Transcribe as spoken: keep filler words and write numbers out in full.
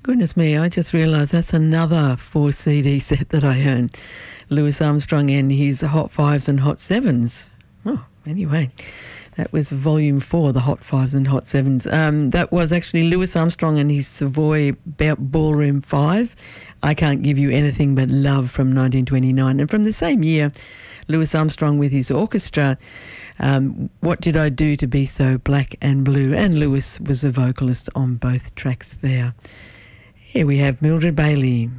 Goodness me, I just realised that's another four C D set that I own. Louis Armstrong and his Hot Fives and Hot Sevens. Oh, anyway, that was volume four, the Hot Fives and Hot Sevens. Um, that was actually Louis Armstrong and his Savoy Ba- Ballroom Five. I Can't Give You Anything But Love from nineteen twenty-nine. And from the same year, Louis Armstrong with his orchestra, um, What Did I Do to Be So Black and Blue? And Louis was the vocalist on both tracks there. Here we have Mildred Bailey.